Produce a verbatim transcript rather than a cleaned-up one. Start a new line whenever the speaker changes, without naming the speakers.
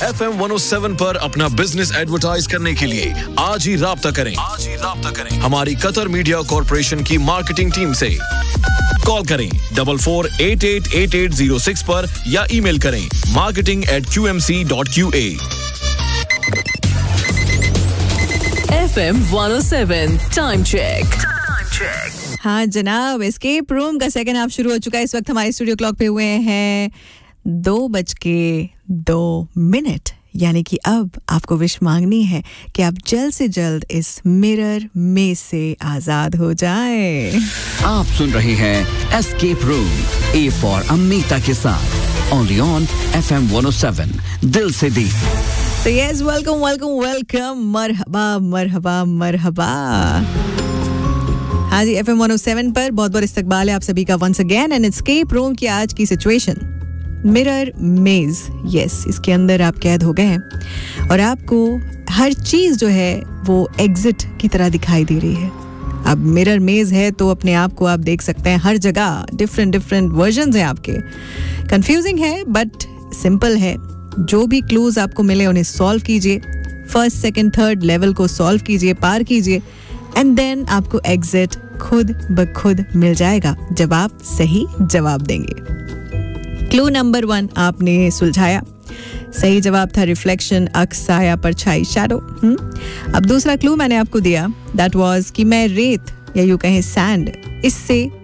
F M one O seven पर अपना business advertise करने के लिए आज ही राब्ता करें आज ही राब्ता करें हमारी कतर मीडिया कॉर्पोरेशन की मार्केटिंग टीम से। कॉल करें double four eight eight eight eight zero six पर या ईमेल करें marketing eight Q M C dot Q A.
F M one O seven time check.
हाँ जनाब, एस्केप रूम का second half शुरू हो चुका है। इस वक्त हमारे स्टूडियो क्लॉक पे हुए हैं दो बज के दो मिनट, यानी कि अब आपको विश मांगनी है कि आप जल्द से जल्द इस मिरर में से आजाद हो जाए।
आप सुन रहे हैं escape room, A for Amita के साथ only on F M one O seven, दिल से दी।
So yes, welcome, welcome, welcome. मरहबा, मरहबा, मरहबा। हाँ जी, F M one O seven पर बहुत बहुत इस्तकबाल है आप सभी का once again. And escape room की आज की सिचुएशन, मिरर मेज। यस, इसके अंदर आप कैद हो गए हैं और आपको हर चीज़ जो है वो एग्जिट की तरह दिखाई दे रही है। अब मिरर मेज है तो अपने आप को आप देख सकते हैं हर जगह, डिफरेंट डिफरेंट वर्जन्स हैं आपके। कंफ्यूजिंग है बट सिंपल है। जो भी क्लूज आपको मिले उन्हें सॉल्व कीजिए, फर्स्ट सेकंड थर्ड लेवल को सॉल्व कीजिए, पार कीजिए, एंड देन आपको एग्जिट खुद ब खुद मिल जाएगा जब आप सही जवाब देंगे। क्लू नंबर वन आपने सुलझाया, सही जवाब था रिफ्लेक्शन, अक्स, साया, परछाई, शैडो। अब दूसरा क्लू मैंने आपको दिया, दैट वाज कि मैं रेत या यूं कहें सैंड, इससे